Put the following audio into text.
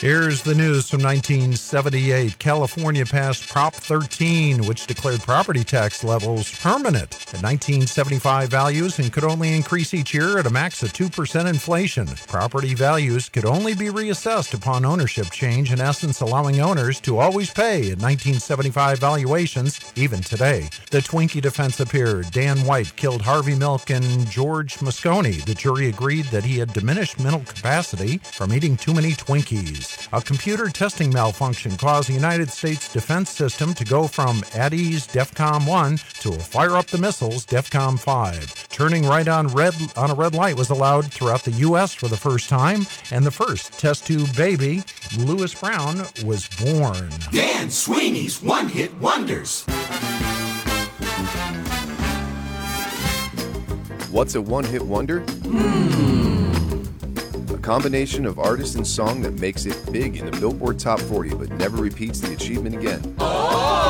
Here's the news from 1978. California passed Prop 13, which declared property tax levels permanent at 1975 values and could only increase each year at a max of 2% inflation. Property values could only be reassessed upon ownership change, in essence allowing owners to always pay at 1975 valuations, even today. The Twinkie defense appeared. Dan White killed Harvey Milk and George Moscone. The jury agreed that he had diminished mental capacity from eating too many Twinkies. A computer testing malfunction caused the United States defense system to go from at ease DEFCON 1 to a fire up the missiles DEFCON 5. Turning right on a red light was allowed throughout the U.S. for the first time, and the first test tube baby, Lewis Brown, was born. Dan Sweeney's One-Hit Wonders. What's a one-hit wonder? A combination of artist and song that makes it big in the Billboard Top 40 but never repeats the achievement again. Oh!